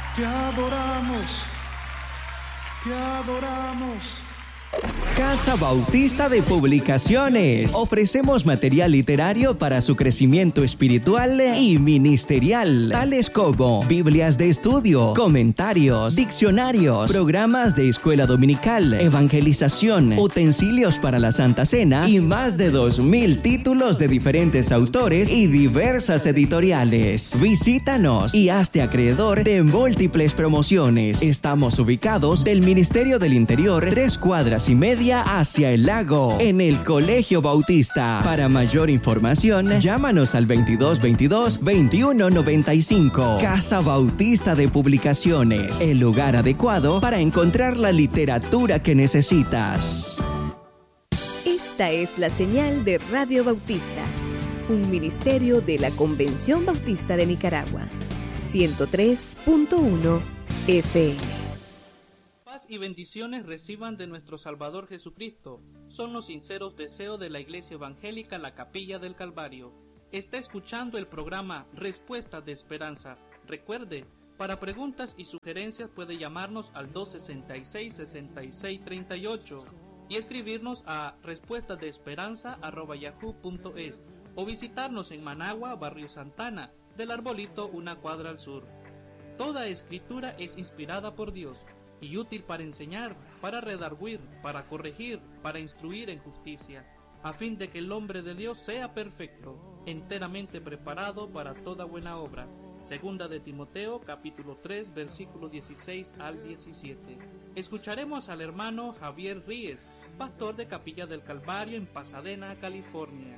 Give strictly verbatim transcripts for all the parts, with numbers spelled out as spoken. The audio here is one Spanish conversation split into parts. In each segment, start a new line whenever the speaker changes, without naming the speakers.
Te adoramos, te adoramos.
Casa Bautista de Publicaciones. Ofrecemos material literario para su crecimiento espiritual y ministerial, tales como Biblias de estudio, comentarios, diccionarios, programas de escuela dominical, evangelización, utensilios para la Santa Cena y más de dos mil títulos de diferentes autores y diversas editoriales. Visítanos y hazte acreedor de múltiples promociones. Estamos ubicados del Ministerio del Interior, tres cuadras y media hacia el lago, en el Colegio Bautista. Para mayor información, llámanos al veintidós veintidós veintiuno noventa y cinco. Casa Bautista de Publicaciones, el lugar adecuado para encontrar la literatura que necesitas.
Esta es la señal de Radio Bautista, un ministerio de la Convención Bautista de Nicaragua, ciento tres punto uno F M.
Y bendiciones reciban de nuestro Salvador Jesucristo. Son los sinceros deseos de la Iglesia Evangélica La Capilla del Calvario. Está escuchando el programa Respuestas de Esperanza. Recuerde, para preguntas y sugerencias puede llamarnos al dos sesenta y seis, sesenta y seis treinta y ocho y escribirnos a respuestasdeesperanza arroba yahoo punto es o visitarnos en Managua, Barrio Santana, del Arbolito, una cuadra al sur. Toda escritura es inspirada por Dios y útil para enseñar, para redarguir, para corregir, para instruir en justicia, a fin de que el hombre de Dios sea perfecto, enteramente preparado para toda buena obra. Segunda de Timoteo, capítulo tres, versículo dieciséis al diecisiete. Escucharemos al hermano Javier Ríez, pastor de Capilla del Calvario en Pasadena, California.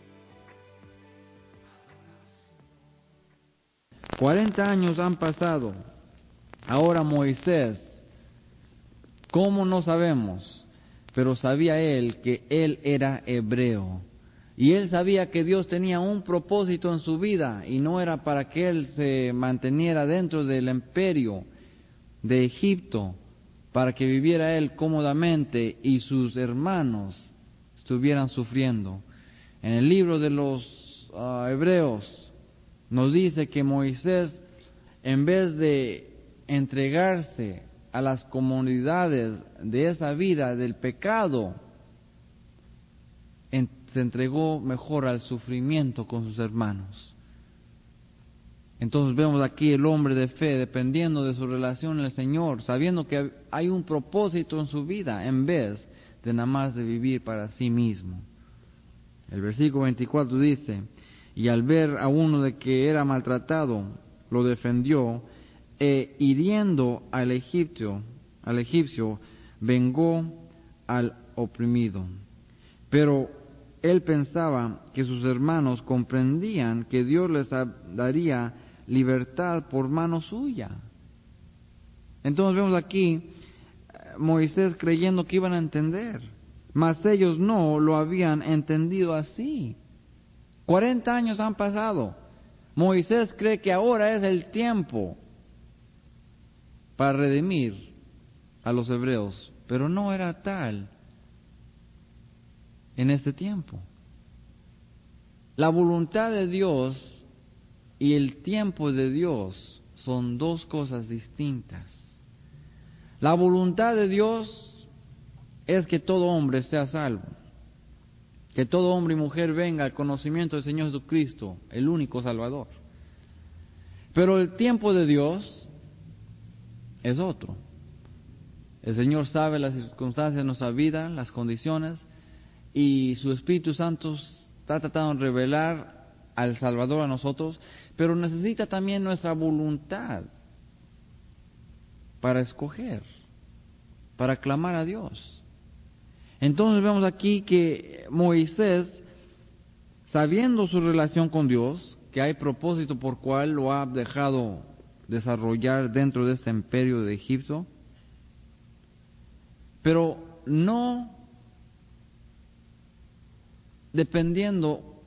Cuarenta años han pasado. Ahora Moisés, ¿cómo no sabemos? Pero sabía él que él era hebreo. Y él sabía que Dios tenía un propósito en su vida y no era para que él se manteniera dentro del imperio de Egipto, para que viviera él cómodamente y sus hermanos estuvieran sufriendo. En el libro de los uh, Hebreos nos dice que Moisés, en vez de entregarse a las comunidades de esa vida del pecado, en, se entregó mejor al sufrimiento con sus hermanos. Entonces vemos aquí el hombre de fe dependiendo de su relación con el Señor, sabiendo que hay un propósito en su vida en vez de nada más de vivir para sí mismo. El versículo veinticuatro dice: y al ver a uno de que era maltratado, lo defendió, e hiriendo al egipcio, al egipcio, vengó al oprimido. Pero él pensaba que sus hermanos comprendían que Dios les daría libertad por mano suya. Entonces vemos aquí Moisés creyendo que iban a entender, mas ellos no lo habían entendido así. Cuarenta años han pasado. Moisés cree que ahora es el tiempo para redimir a los hebreos, pero no era tal en este tiempo. La voluntad de Dios y el tiempo de Dios son dos cosas distintas. La voluntad de Dios es que todo hombre sea salvo, que todo hombre y mujer venga al conocimiento del Señor Jesucristo, el único Salvador. Pero el tiempo de Dios es otro. El Señor sabe las circunstancias de nuestra vida, las condiciones, y su Espíritu Santo está tratando de revelar al Salvador a nosotros, pero necesita también nuestra voluntad para escoger, para clamar a Dios. Entonces vemos aquí que Moisés, sabiendo su relación con Dios, que hay propósito por cual lo ha dejado desarrollar dentro de este imperio de Egipto, pero no dependiendo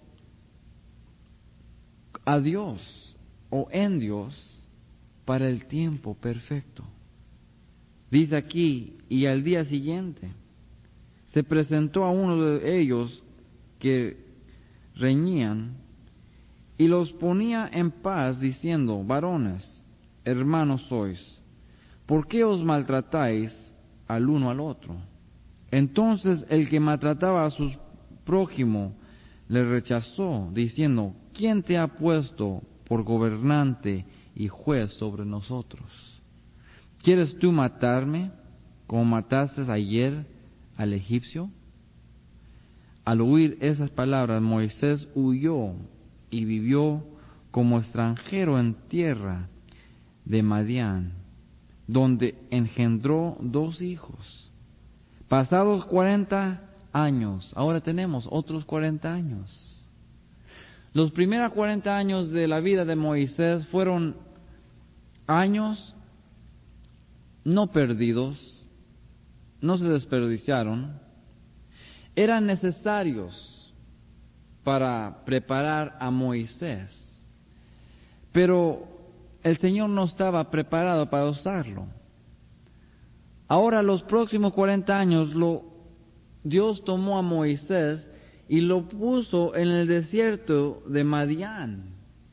a Dios o en Dios para el tiempo perfecto. Dice aquí, y al día siguiente se presentó a uno de ellos que reñían y los ponía en paz diciendo: varones, hermanos sois, ¿por qué os maltratáis al uno al otro? Entonces el que maltrataba a su prójimo le rechazó, diciendo, ¿quién te ha puesto por gobernante y juez sobre nosotros? ¿Quieres tú matarme como mataste ayer al egipcio? Al oír esas palabras, Moisés huyó y vivió como extranjero en tierra de Madián, donde engendró dos hijos. Pasados cuarenta años, ahora tenemos otros cuarenta años. Los primeros cuarenta años de la vida de Moisés fueron años no perdidos, no se desperdiciaron, eran necesarios para preparar a Moisés, pero el Señor no estaba preparado para usarlo. Ahora los próximos cuarenta años lo, Dios tomó a Moisés y lo puso en el desierto de Madián.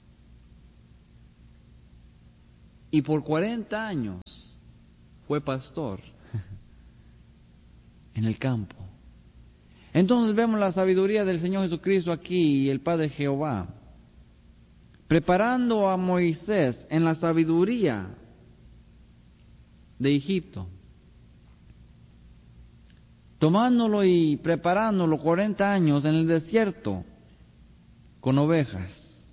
Y por cuarenta años fue pastor en el campo. Entonces vemos la sabiduría del Señor Jesucristo aquí y el Padre Jehová, preparando a Moisés en la sabiduría de Egipto, tomándolo y preparándolo cuarenta años en el desierto con ovejas.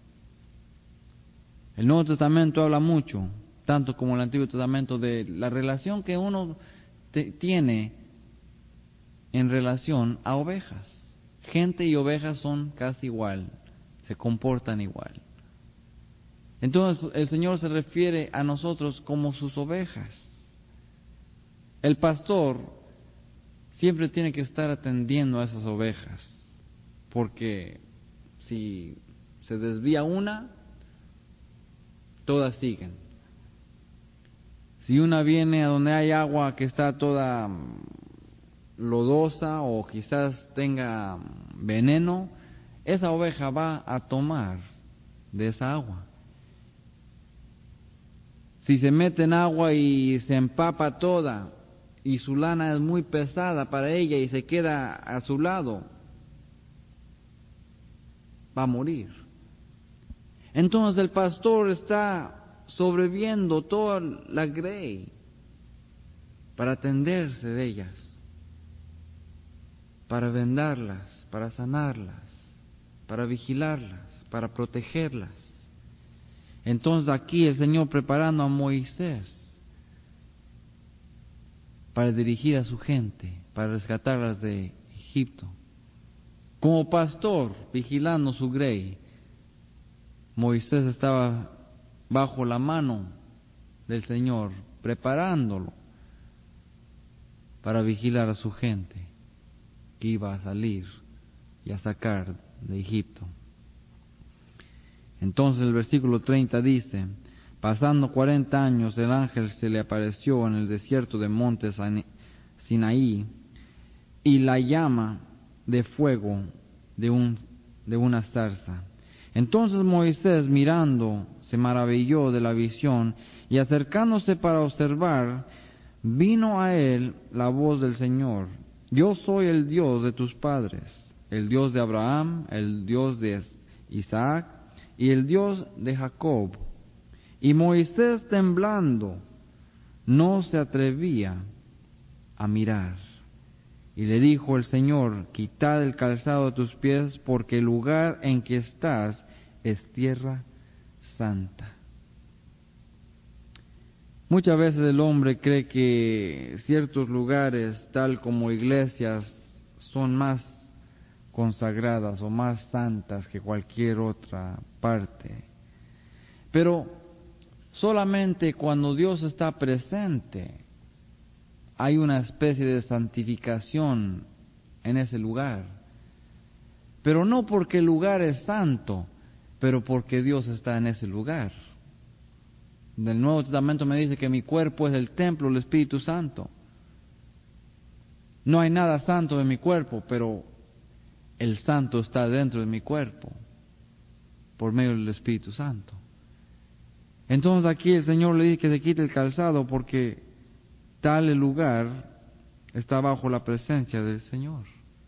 El Nuevo Testamento habla mucho, tanto como el Antiguo Testamento, de la relación que uno te, tiene en relación a ovejas. Gente y ovejas son casi igual, se comportan igual. Entonces el Señor se refiere a nosotros como sus ovejas. El pastor siempre tiene que estar atendiendo a esas ovejas, porque si se desvía una, todas siguen. Si una viene a donde hay agua que está toda lodosa o quizás tenga veneno, esa oveja va a tomar de esa agua. Si se mete en agua y se empapa toda y su lana es muy pesada para ella y se queda a su lado, va a morir. Entonces el pastor está sobreviviendo toda la grey para atenderse de ellas, para vendarlas, para sanarlas, para vigilarlas, para protegerlas. Entonces aquí el Señor preparando a Moisés para dirigir a su gente, para rescatarlas de Egipto. Como pastor vigilando su grey, Moisés estaba bajo la mano del Señor, preparándolo para vigilar a su gente que iba a salir y a sacar de Egipto. Entonces el versículo treinta dice, pasando cuarenta años el ángel se le apareció en el desierto de monte Sinaí, y la llama de fuego de, un, de una zarza. Entonces Moisés, mirando, se maravilló de la visión, y acercándose para observar, vino a él la voz del Señor: Yo soy el Dios de tus padres, el Dios de Abraham, el Dios de Isaac y el Dios de Jacob. Y Moisés, temblando, no se atrevía a mirar. Y le dijo el Señor: Quitad el calzado de tus pies, porque el lugar en que estás es tierra santa. Muchas veces el hombre cree que ciertos lugares, tal como iglesias, son más consagradas o más santas que cualquier otra parte. Pero solamente cuando Dios está presente hay una especie de santificación en ese lugar. Pero no porque el lugar es santo, pero porque Dios está en ese lugar. El Nuevo Testamento me dice que mi cuerpo es el templo del Espíritu Santo. No hay nada santo en mi cuerpo, pero el santo está dentro de mi cuerpo por medio del Espíritu Santo. Entonces aquí el Señor le dice que se quite el calzado porque tal lugar está bajo la presencia del Señor.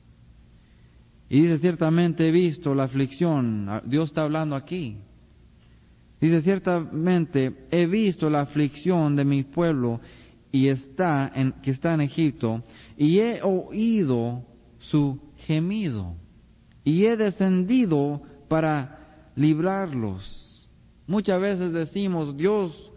Y dice, ciertamente he visto la aflicción, Dios está hablando aquí. Dice, ciertamente he visto la aflicción de mi pueblo y está en, que está en Egipto, y he oído su gemido, y he descendido para librarlos. Muchas veces decimos, Dios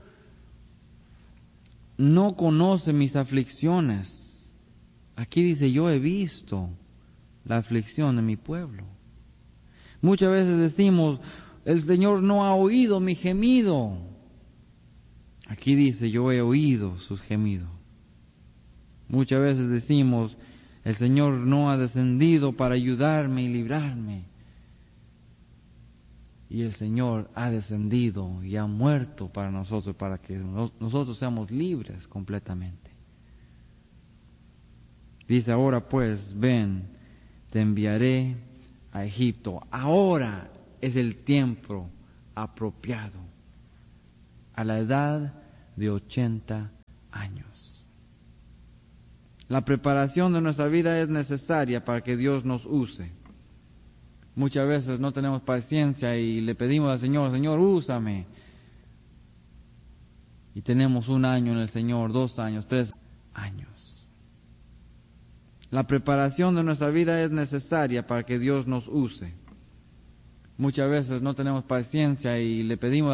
no conoce mis aflicciones. Aquí dice, yo he visto la aflicción de mi pueblo. Muchas veces decimos, el Señor no ha oído mi gemido. Aquí dice, yo he oído sus gemidos. Muchas veces decimos, el Señor no ha descendido para ayudarme y librarme. Y el Señor ha descendido y ha muerto para nosotros, para que nosotros seamos libres completamente. Dice, ahora pues, ven, te enviaré a Egipto. Ahora es el tiempo apropiado, a la edad de ochenta años. La preparación de nuestra vida es necesaria para que Dios nos use. Muchas veces no tenemos paciencia y le pedimos al Señor, Señor, úsame. Y tenemos un año en el Señor, dos años, tres años. La preparación de nuestra vida es necesaria para que Dios nos use. Muchas veces no tenemos paciencia y le pedimos